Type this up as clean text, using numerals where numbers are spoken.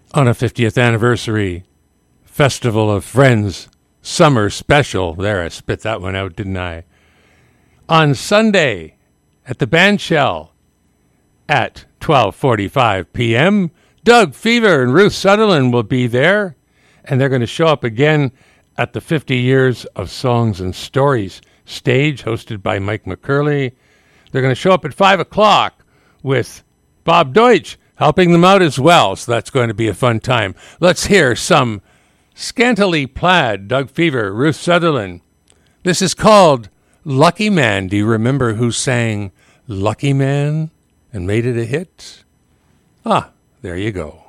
on a 50th anniversary Festival of Friends summer special. There, I spit that one out, didn't I? On Sunday at the Bandshell at 12:45 p.m., Doug Fever and Ruth Sutherland will be there, and they're going to show up again at the 50 Years of Songs and Stories stage, hosted by Mike McCurley. They're going to show up at 5 o'clock with Bob Deutsch helping them out as well, so that's going to be a fun time. Let's hear some scantily plaid Doug Fever, Ruth Sutherland. This is called Lucky Man. Do you remember who sang Lucky Man and made it a hit? Ah, there you go.